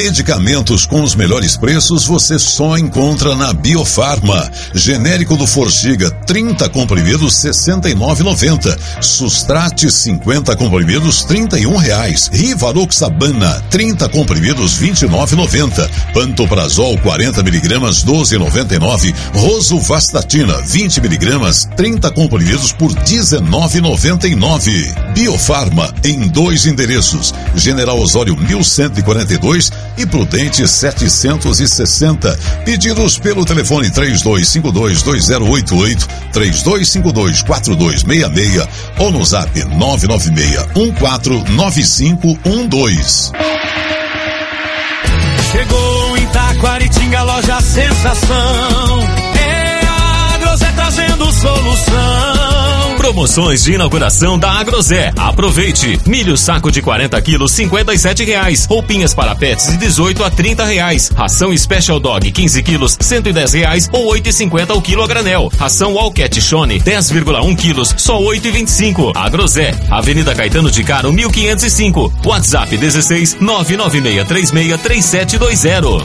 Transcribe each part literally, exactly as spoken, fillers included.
Medicamentos com os melhores preços você só encontra na Biofarma. Genérico do Forxiga, trinta comprimidos, sessenta e nove reais e noventa centavos. Sustrate, cinquenta comprimidos, trinta e um reais. Rivaroxabana, trinta comprimidos, vinte e nove reais e noventa centavos. Pantoprazol, quarenta miligramas, doze reais e noventa e nove centavos. Rosuvastatina, vinte miligramas, trinta comprimidos por dezenove reais e noventa e nove centavos. Biofarma, em dois endereços. General Osório mil cento e quarenta e dois e Prudente setecentos e sessenta. Pedidos pelo telefone três dois cinco dois, dois zero oito oito, três dois cinco dois, quatro dois seis seis ou no zap nove nove seis um quatro nove cinco um dois. Chegou em Taquaritinga, loja sensação. É a Agrozé trazendo solução. Promoções de inauguração da Agrozé. Aproveite. Milho saco de quarenta quilos, cinquenta e sete reais. Roupinhas para pets de dezoito a trinta reais. Ração Special Dog quinze quilos, cento e dez reais ou oito e cinquenta o quilo a granel. Ração Walcat Shone dez vírgula um quilos, só oito e vinte e cinco. Agrozé, Avenida Caetano de Caro mil quinhentos e cinco. WhatsApp dezesseis nove nove seis três seis três sete dois zero.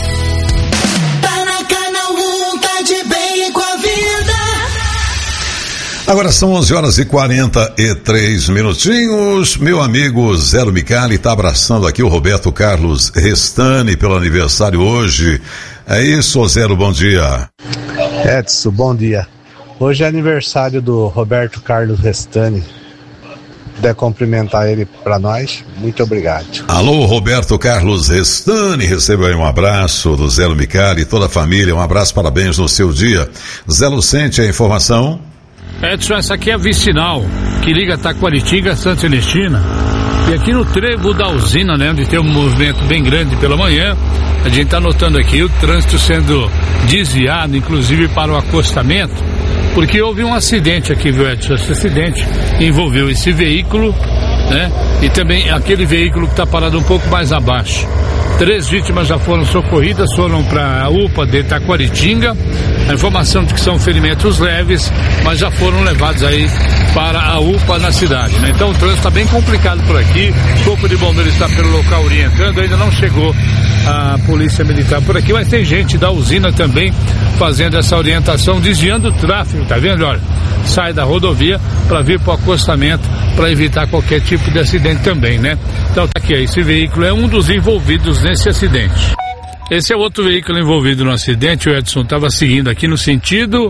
Agora são onze horas e quarenta e três minutinhos. Meu amigo Zero Micali está abraçando aqui o Roberto Carlos Restani pelo aniversário hoje. É isso, Zero, bom dia. Edson, bom dia. Hoje é aniversário do Roberto Carlos Restani. Puder cumprimentar ele para nós, muito obrigado. Alô, Roberto Carlos Restani, receba aí um abraço do Zero Micali e toda a família, um abraço, parabéns no seu dia. Zé Lucente, a informação? Edson, essa aqui é a vicinal que liga Taquaritinga a Santa Celestina. E aqui no trevo da usina, né, onde tem um movimento bem grande pela manhã, a gente está notando aqui o trânsito sendo desviado, inclusive para o acostamento, porque houve um acidente aqui, viu, Edson? Esse acidente envolveu esse veículo, né, e também aquele veículo que está parado um pouco mais abaixo. Três vítimas já foram socorridas, foram para a U P A de Taquaritinga. A informação de que são ferimentos leves, mas já foram levados aí para a U P A na cidade, né? Então o trânsito está bem complicado por aqui. O Corpo de Bombeiros está pelo local orientando, ainda não chegou a Polícia Militar por aqui, mas tem gente da usina também fazendo essa orientação, desviando o tráfego, tá vendo? Olha, sai da rodovia para vir para o acostamento, para evitar qualquer tipo de acidente também, né? Então tá aqui, esse veículo é um dos envolvidos nesse acidente. Esse é outro veículo envolvido no acidente. O Edson estava seguindo aqui no sentido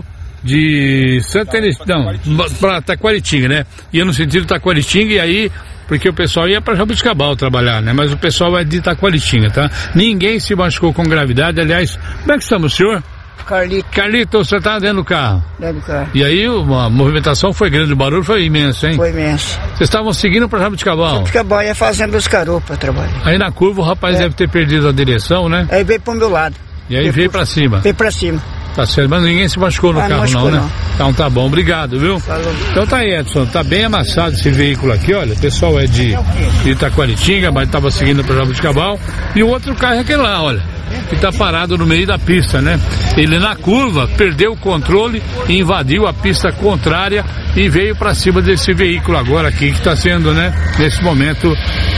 de Santa Ernestina, não, para Taquaritinga, né? Ia no sentido de Taquaritinga e aí, porque o pessoal ia para Jabuticabal trabalhar, né? Mas o pessoal é de Taquaritinga, tá? Ninguém se machucou com gravidade. Aliás, como é que estamos, senhor? Carlito. Carlito, você tá dentro do carro? Dentro do carro. E aí a movimentação foi grande, o barulho foi imenso, hein? Foi imenso. Vocês estavam seguindo para Jabuticabal? Jabuticabal ia fazendo os caroços para trabalhar. Aí na curva o rapaz é. deve ter perdido a direção, né? Aí veio pro meu lado. E aí veio, veio para cima? Veio para cima. Tá certo, mas ninguém se machucou no ah, carro não, não, né? Não. Então tá bom, obrigado, viu? Falou. Então tá aí, Edson, tá bem amassado esse veículo aqui, olha, o pessoal é de, de Taquaritinga, mas tava seguindo para Jabuticabal, e o outro carro é aquele lá, olha, que tá parado no meio da pista, né? Ele na curva perdeu o controle, invadiu a pista contrária e veio para cima desse veículo agora aqui, que está sendo, né, nesse momento,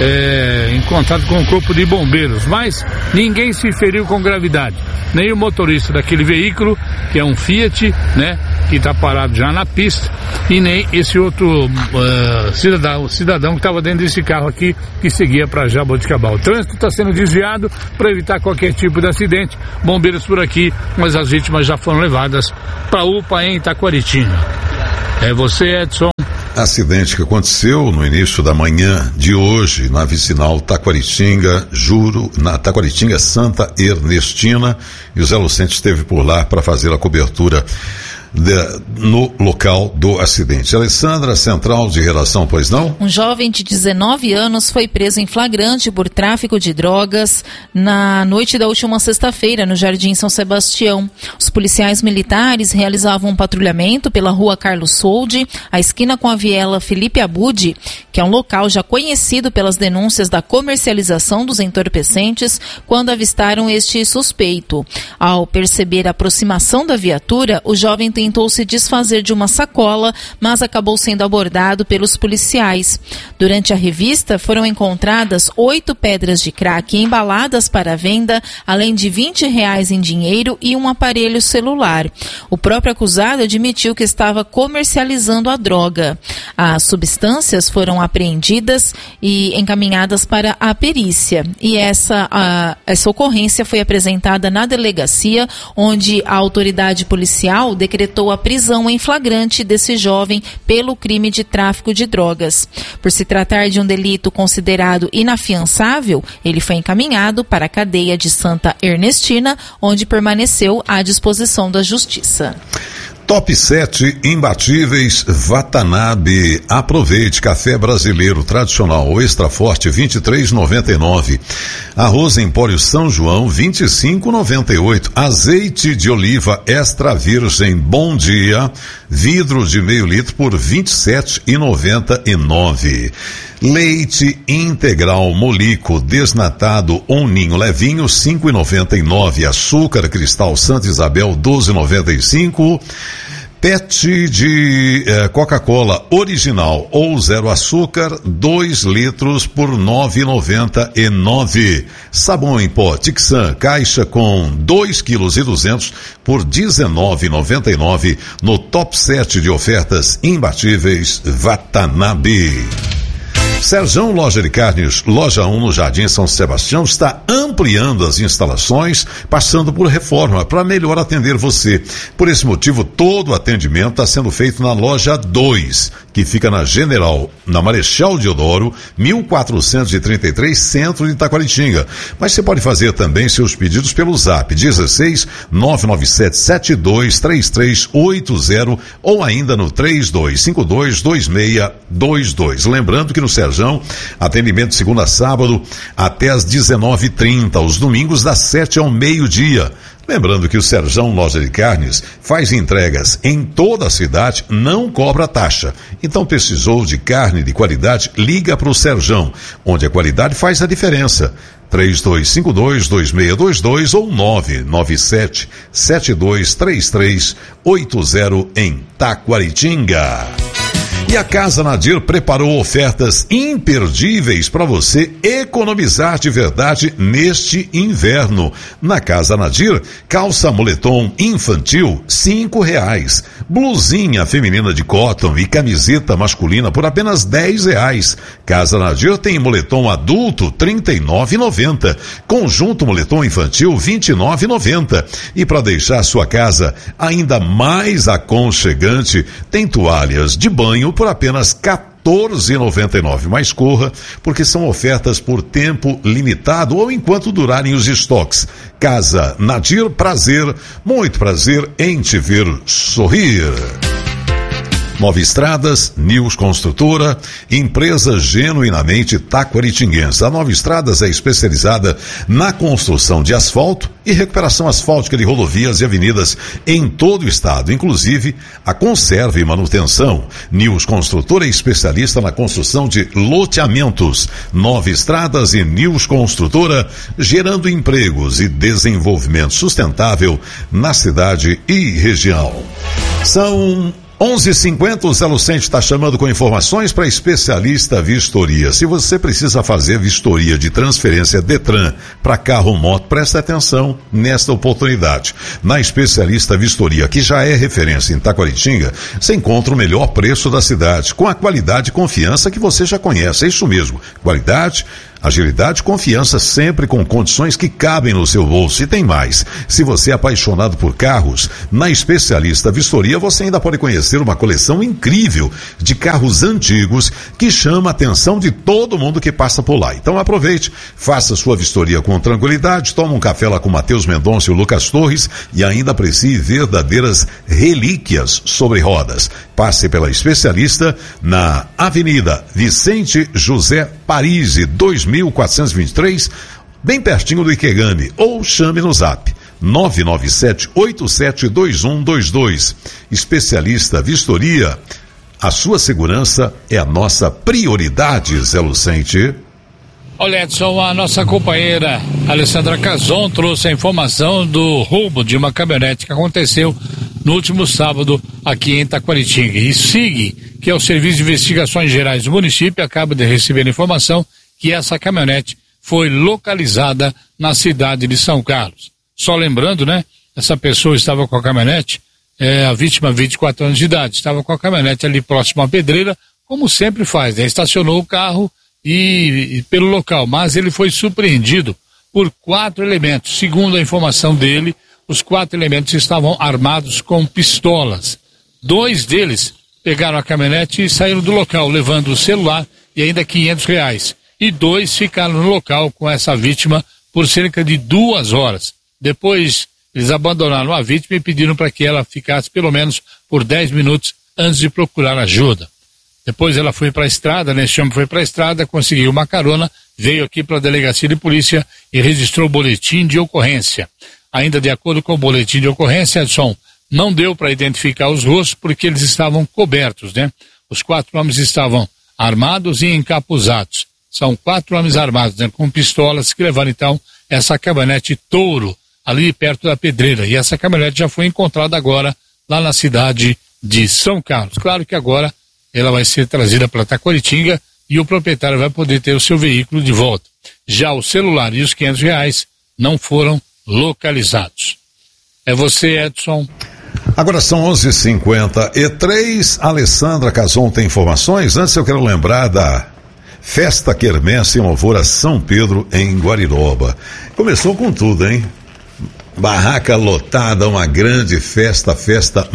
é, em contato com o Corpo de Bombeiros, mas ninguém se feriu com gravidade, nem o motorista daquele veículo, que é um Fiat, né, que está parado já na pista, e nem esse outro uh, cidadão, cidadão que estava dentro desse carro aqui, que seguia para Jaboticabal. O trânsito está sendo desviado para evitar qualquer tipo de acidente. Bombeiros por aqui, mas as vítimas já foram levadas para a U P A em Taquaritinga. É você, Edson. Acidente que aconteceu no início da manhã de hoje na vicinal Taquaritinga, juro, na Taquaritinga Santa Ernestina, e o Zé Lucente esteve por lá para fazer a cobertura de, no local do acidente. Alessandra, central de redação, pois não? Um jovem de dezenove anos foi preso em flagrante por tráfico de drogas na noite da última sexta-feira no Jardim São Sebastião. Os policiais militares realizavam um patrulhamento pela rua Carlos Soldi, a esquina com a viela Felipe Abud, que é um local já conhecido pelas denúncias da comercialização dos entorpecentes, quando avistaram este suspeito. Ao perceber a aproximação da viatura, o jovem tentou se desfazer de uma sacola, mas acabou sendo abordado pelos policiais. Durante a revista, foram encontradas oito pedras de crack embaladas para venda, além de vinte reais em dinheiro e um aparelho celular. O próprio acusado admitiu que estava comercializando a droga. As substâncias foram apreendidas e encaminhadas para a perícia. E essa, a, essa ocorrência foi apresentada na delegacia, onde a autoridade policial decretou a prisão em flagrante desse jovem pelo crime de tráfico de drogas. Por se tratar de um delito considerado inafiançável, ele foi encaminhado para a cadeia de Santa Ernestina, onde permaneceu à disposição da Justiça. Top sete imbatíveis Watanabe. Aproveite, café brasileiro tradicional extra forte vinte e três reais e noventa e nove centavos. Arroz Empório São João vinte e cinco reais e noventa e oito centavos. Azeite de oliva extra virgem Bom Dia, vidro de meio litro por vinte e sete reais e noventa e nove centavos. Leite integral Molico desnatado um ninho levinho cinco reais e noventa e nove centavos. Açúcar cristal Santa Isabel doze reais e noventa e cinco centavos. Pet de eh, Coca-Cola original ou zero açúcar, dois litros por nove reais e noventa e nove centavos. Sabão em pó Tixan, caixa com dois quilos e duzentos por dezenove reais e noventa e nove centavos no top sete de ofertas imbatíveis Watanabe. Serjão Loja de Carnes, loja um no Jardim São Sebastião, está ampliando as instalações, passando por reforma para melhor atender você. Por esse motivo, todo o atendimento está sendo feito na loja dois, que fica na General, na Marechal Deodoro, mil quatrocentos e trinta e três, centro de Itaquaritinga. Mas você pode fazer também seus pedidos pelo zap dezesseis, nove nove sete, sete dois três três oito zero ou ainda no três dois cinco dois, dois seis dois dois. Lembrando que no Serjão, atendimento de segunda a sábado até às dezenove e trinta, os domingos das sete ao meio-dia. Lembrando que o Serjão Loja de Carnes faz entregas em toda a cidade, não cobra taxa. Então precisou de carne de qualidade, liga para o Serjão, onde a qualidade faz a diferença. três dois cinco dois, dois seis dois dois ou nove nove sete, sete dois três três oito zero em Taquaritinga. E a Casa Nadir preparou ofertas imperdíveis para você economizar de verdade neste inverno. Na Casa Nadir, calça moletom infantil, cinco reais. Blusinha feminina de cotton e camiseta masculina por apenas dez reais. Casa Nadir tem moletom adulto, trinta e nove reais e noventa centavos. Conjunto moletom infantil, vinte e nove reais e noventa centavos. E para deixar sua casa ainda mais aconchegante, tem toalhas de banho por apenas quatorze reais e noventa e nove centavos. Mas corra, porque são ofertas por tempo limitado ou enquanto durarem os estoques. Casa Nadir, prazer, muito prazer em te ver sorrir. Nova Estradas, News Construtora, empresa genuinamente taquaritinguense. A Nova Estradas é especializada na construção de asfalto e recuperação asfáltica de rodovias e avenidas em todo o estado, inclusive a conserva e manutenção. News Construtora é especialista na construção de loteamentos. Nova Estradas e News Construtora, gerando empregos e desenvolvimento sustentável na cidade e região. São onze e cinquenta, o Zé Lucente está chamando com informações para especialista vistoria. Se você precisa fazer vistoria de transferência Detran para carro ou moto, preste atenção nesta oportunidade. Na especialista vistoria, que já é referência em Taquaritinga, você encontra o melhor preço da cidade, com a qualidade e confiança que você já conhece. É isso mesmo, qualidade, agilidade e confiança, sempre com condições que cabem no seu bolso. E tem mais, se você é apaixonado por carros, na especialista vistoria você ainda pode conhecer uma coleção incrível de carros antigos que chama a atenção de todo mundo que passa por lá. Então aproveite, faça sua vistoria com tranquilidade, toma um café lá com Matheus Mendonça e o Lucas Torres e ainda aprecie verdadeiras relíquias sobre rodas. Passe pela especialista na Avenida Vicente José Parisi, dois mil quatrocentos e vinte e três, bem pertinho do Ikegami, ou chame no zap nove nove sete, oito sete dois um dois dois. Especialista Vistoria, a sua segurança é a nossa prioridade, Zé Lucente. Olha, Edson, a nossa companheira Alessandra Cazon trouxe a informação do roubo de uma caminhonete que aconteceu no último sábado aqui em Taquaritinga. E S I G, que é o Serviço de Investigações Gerais do município, acaba de receber a informação que essa caminhonete foi localizada na cidade de São Carlos. Só lembrando, né, essa pessoa estava com a caminhonete, é, a vítima, vinte e quatro anos de idade, estava com a caminhonete ali próximo à pedreira, como sempre faz, né? Estacionou o carro e, e pelo local, mas ele foi surpreendido por quatro elementos. Segundo a informação dele, os quatro elementos estavam armados com pistolas. Dois deles pegaram a caminhonete e saíram do local, levando o celular e ainda quinhentos reais. E dois ficaram no local com essa vítima por cerca de duas horas. Depois, eles abandonaram a vítima e pediram para que ela ficasse pelo menos por dez minutos antes de procurar ajuda. Depois ela foi para a estrada, né? Esse homem foi para a estrada, conseguiu uma carona, veio aqui para a delegacia de polícia e registrou o boletim de ocorrência. Ainda de acordo com o boletim de ocorrência, Edson, não deu para identificar os rostos porque eles estavam cobertos, né? Os quatro homens estavam armados e encapuzados. São quatro homens armados, né? Com pistolas que levaram então essa caminhonete Touro ali perto da pedreira. E essa caminhonete já foi encontrada agora lá na cidade de São Carlos. Claro que agora ela vai ser trazida para Taquaritinga e o proprietário vai poder ter o seu veículo de volta. Já o celular e os quinhentos reais não foram localizados. É você, Edson. Agora são onze e cinquenta e três. Alessandra Cazon tem informações. Antes eu quero lembrar da Festa Quermesse em louvor a São Pedro em Guariroba. Começou com tudo, hein? Barraca lotada, uma grande festa, festa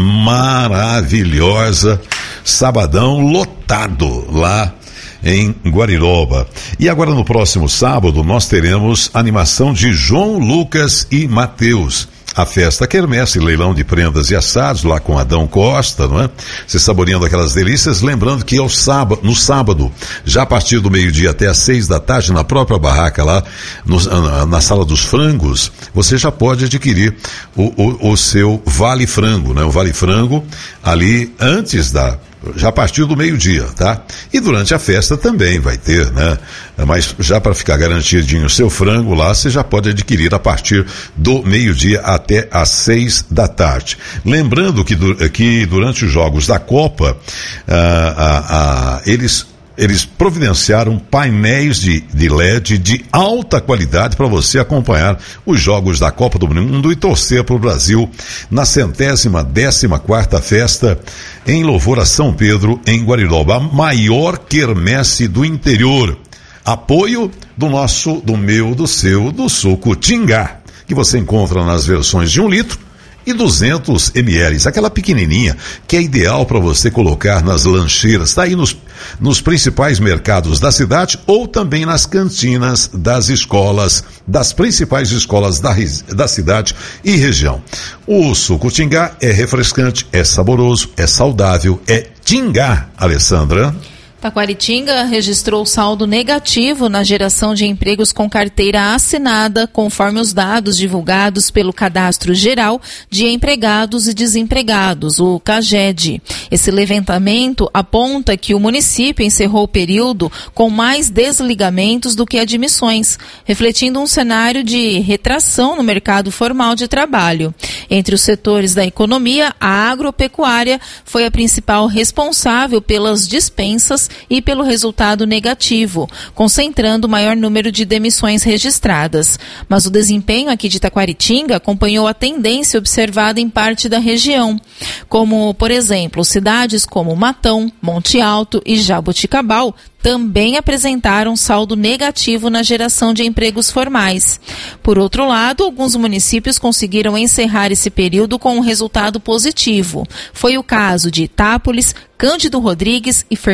maravilhosa, sabadão lotado lá em Guariroba. E agora no próximo sábado nós teremos animação de João Lucas e Mateus. A festa quermesse, leilão de prendas e assados lá com Adão Costa, não é? Se saboreando aquelas delícias, lembrando que é o sábado, no sábado, já a partir do meio-dia até às seis da tarde, na própria barraca lá, no, na, na Sala dos Frangos, você já pode adquirir o, o, o seu Vale Frango, né? O Vale Frango ali antes da já a partir do meio-dia, tá? E durante a festa também vai ter, né? Mas já para ficar garantidinho o seu frango lá, você já pode adquirir a partir do meio-dia até às seis da tarde. Lembrando que, que durante os jogos da Copa, ah, ah, ah, eles Eles providenciaram painéis de, de L E D de alta qualidade para você acompanhar os jogos da Copa do Mundo e torcer para o Brasil na centésima décima quarta festa em louvor a São Pedro em Guariroba, a maior quermesse do interior. Apoio do nosso, do meu, do seu, do suco Tingá, que você encontra nas versões de um litro e duzentos mililitros, aquela pequenininha que é ideal para você colocar nas lancheiras, está aí nos, nos principais mercados da cidade ou também nas cantinas das escolas, das principais escolas da, da cidade e região. O suco Tingá é refrescante, é saboroso, é saudável, é Tingá, Alessandra. Taquaritinga registrou saldo negativo na geração de empregos com carteira assinada, conforme os dados divulgados pelo Cadastro Geral de Empregados e Desempregados, o CAGED. Esse levantamento aponta que o município encerrou o período com mais desligamentos do que admissões, refletindo um cenário de retração no mercado formal de trabalho. Entre os setores da economia, a agropecuária foi a principal responsável pelas dispensas e pelo resultado negativo, concentrando o maior número de demissões registradas. Mas o desempenho aqui de Taquaritinga acompanhou a tendência observada em parte da região, como, por exemplo, cidades como Matão, Monte Alto e Jaboticabal também apresentaram saldo negativo na geração de empregos formais. Por outro lado, alguns municípios conseguiram encerrar esse período com um resultado positivo. Foi o caso de Itápolis, Cândido Rodrigues e Fernando